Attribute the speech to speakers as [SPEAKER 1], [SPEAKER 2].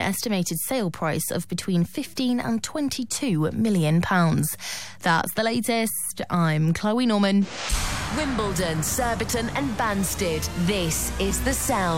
[SPEAKER 1] estimated sale price of between £15 and £22 million. That's the latest. I'm Chloe Norman.
[SPEAKER 2] Wimbledon, Surbiton and Banstead. This is The Sound.